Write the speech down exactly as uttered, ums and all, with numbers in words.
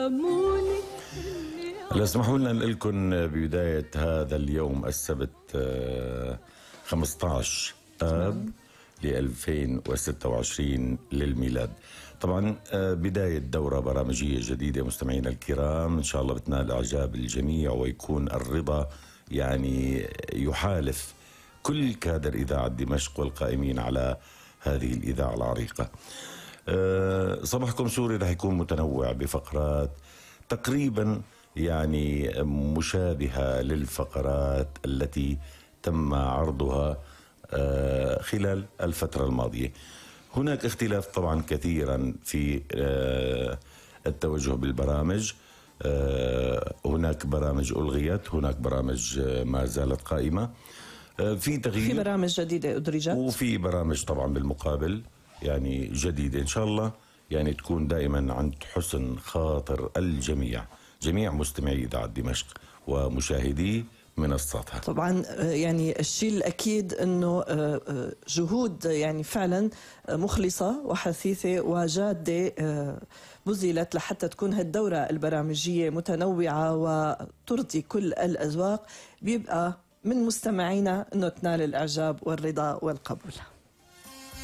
علموني. اسمحوا لنا نقول لكم ببداية هذا اليوم السبت خمسة عشر آب ل ألفين وستة وعشرين للميلاد. طبعا بداية دورة برامجية جديدة مستمعينا الكرام، إن شاء الله بتنال إعجاب الجميع ويكون الرضا يعني يحالف كل كادر إذاعة دمشق والقائمين على هذه الإذاعة العريقة. صباحكم سوري رح يكون متنوع بفقرات تقريبا يعني مشابهة للفقرات التي تم عرضها خلال الفترة الماضية. هناك اختلاف طبعا كثيرا في التوجه بالبرامج، هناك برامج ألغيت، هناك برامج ما زالت قائمة، في تغيير، في برامج جديدة أدرجت، وفي برامج طبعا بالمقابل يعني جديدة إن شاء الله يعني تكون دائما عند حسن خاطر الجميع، جميع مستمعي إذاعة دمشق ومشاهدي منصاتها. طبعا يعني الشيء الأكيد أنه جهود يعني فعلا مخلصة وحثيثة وجادة بذلت لحتى تكون هالدورة البرامجية متنوعة وترضي كل الأذواق، بيبقى من مستمعينا أنه تنال الإعجاب والرضا والقبول.